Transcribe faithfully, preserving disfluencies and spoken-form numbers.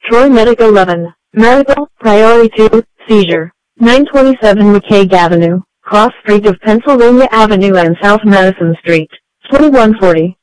Troy Medic eleven. Medical, priority two, seizure. nine twenty-seven McCaig Avenue, cross street of Pennsylvania Avenue and South Madison Street. twenty-one forty.